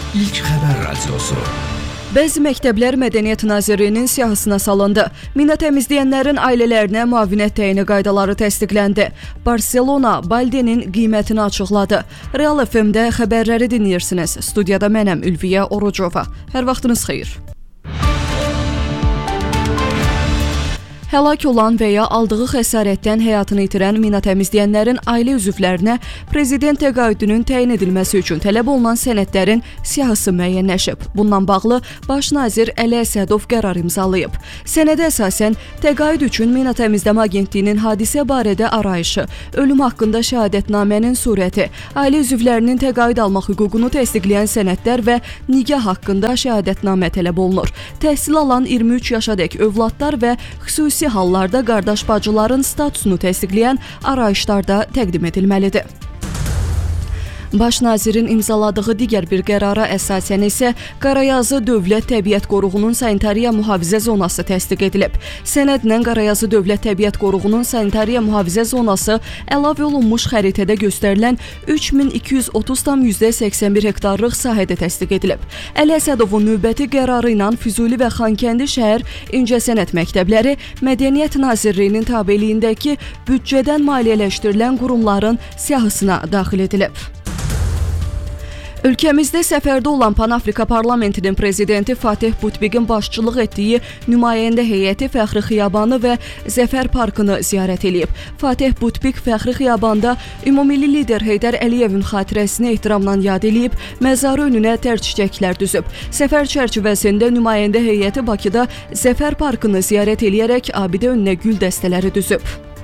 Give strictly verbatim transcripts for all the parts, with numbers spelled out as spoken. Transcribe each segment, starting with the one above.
İlk xəbər radiosu. Bəzi məktəblər Mədəniyyət Nazirliyinin siyahısına salındı. Mina təmizləyənlərin ailələrinə müavinət təyini qaydaları təsdiqləndi. Barselona Balde'nin qiymətini açıqladı. Real F M-də xəbərləri dinləyirsiniz. Studiyada mənəm Ülviyə Orucova. Hər vaxtınız xeyir. Həlak olan və ya aldığı xəsarətdən həyatını itirən mina təmizləyənlərin ailə üzvlərinə prezident təqaüdünün təyin edilməsi üçün tələb olunan sənədlərin siyahısı müəyyənləşib. Bundan bağlı Baş nazir Əli Əsədov qərar imzalayıb. Sənədə əsasən təqaüd üçün Mina Təmizləmə Agentliyinin hadisə barədə arayışı, ölüm haqqında şəhadətnamənin surəti, ailə üzvlərinin təqaüd almaq hüququnu təsdiqləyən sənədlər və nigah haqqında şəhadətnamə tələb olunur. Təhsil alan iyirmi üç yaşadək övladlar və xüsusi Xüsusi hallarda qardaş bacıların statusunu təsdiqləyən arayışlarda təqdim edilməlidir. Baş nazirin imzaladığı digər bir qərara əsasən isə Qarayazı Dövlət Təbiət Qoruğunun sanitariya mühafizə zonası təsdiq edilib. Sənədlə Qarayazı Dövlət Təbiət Qoruğunun sanitariya mühafizə zonası əlavə olunmuş xəritədə göstərilən üç min iki yüz otuz tam səksən bir hektarlıq sahədə təsdiq edilib. Əli Əsədovun növbəti qərarı ilə Füzuli və Xankəndi şəhər incəsənət məktəbləri Mədəniyyət Nazirliyinin tabeliyindəki büdcədən maliyyələşdirilən qurumların siyahısına daxil edilib. Ölkəmizdə səfərdə olan Pan-Afrika Parlamentinin prezidenti Fatih Butbiqin başçılıq etdiyi nümayəndə heyəti Fəxri Xiyabanı və Zəfər Parkını ziyarət edib. Fatih Butbiq Fəxri Xiyabanda ümumilli lider Heydər Əliyevin xatirəsini ehtiramla yad edib, məzarı önünə tər çiçəklər düzüb. Səfər çərçivəsində nümayəndə heyəti Bakıda Zəfər Parkını ziyarət edərək abidə önünə gül dəstələri düzüb.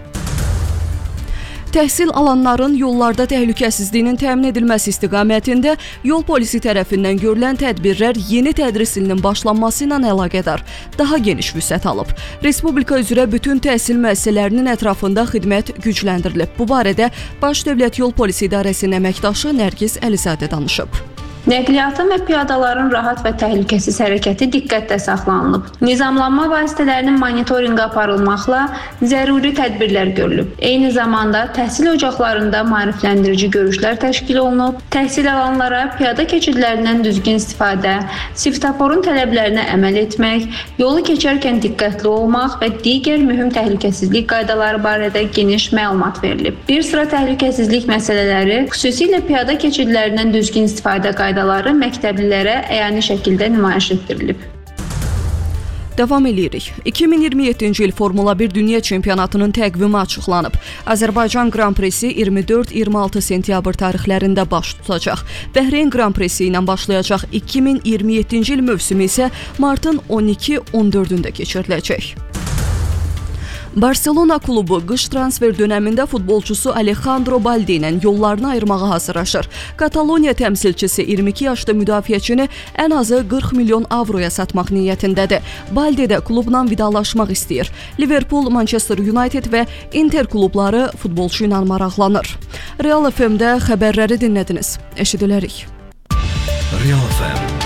Təhsil alanların yollarda təhlükəsizliyinin təmin edilməsi istiqamətində yol polisi tərəfindən görülən tədbirlər yeni tədris ilinin başlanması ilə əlaqədar daha geniş vüsət alıb. Respublika üzrə bütün təhsil müəssisələrinin ətrafında xidmət gücləndirilib. Bu barədə Baş Dövlət Yol Polisi İdarəsinin əməkdaşı Nərgiz Əlizadə danışıb. Nəqliyyatın və piyadaların rahat və təhlükəsiz hərəkəti diqqətdə saxlanılıb. Nizamlanma vasitələrinin monitorinqi aparılmaqla zəruri tədbirlər görülüb. Eyni zamanda təhsil ocaqlarında maarifləndirici görüşlər təşkil olunub. Təhsil alanlara piyada keçidlərindən düzgün istifadə, svetoforun tələblərinə əməl etmək, yolu keçərkən diqqətli olmaq və digər mühüm təhlükəsizlik qaydaları barədə geniş məlumat verilib. Bir sıra təhlükəsizlik məsələləri, xüsusilə piyada keçidlərindən düzgün istifadə qaydaları qaydaları məktəblilərə əyani şəkildə nümayiş etdirilib. Davam edirik. iki min iyirmi yeddinci il Formula bir Dünya Çempionatının təqvimi açıqlanıb. Azərbaycan Qran Prisi iyirmi dörd iyirmi altı sentyabr tarixlərində baş tutacaq. Bəhreyn Qran Prisi ilə başlayacaq iki min iyirmi yeddinci il mövsümü isə martın on iki on dördündə keçiriləcək. Barselona klubu qış transfer dönəmində futbolçusu Alejandro Balde ilə yollarını ayırmağa hazırlaşır. Kataloniya təmsilçisi iyirmi iki yaşlı müdafiəçini ən azı qırx milyon avroya satmaq niyyətindədir. Balde də klubla vidalaşmaq istəyir. Liverpool, Manchester United və Inter klubları futbolçu ilə maraqlanır. Real F M-də xəbərləri dinlədiniz. Eşidilərik. Real F M